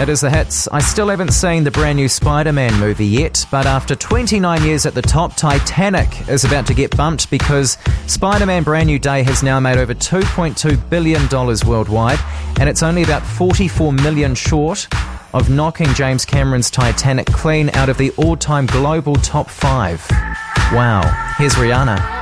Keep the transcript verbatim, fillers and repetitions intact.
It is the hits. I still haven't seen the brand new Spider-Man movie yet, but after twenty-nine years at the top, Titanic is about to get bumped because Spider-Man Brand New Day has now made over two point two billion dollars worldwide, and it's only about forty-four million dollars short of knocking James Cameron's Titanic clean out of the all-time global top five. Wow. Here's Rihanna.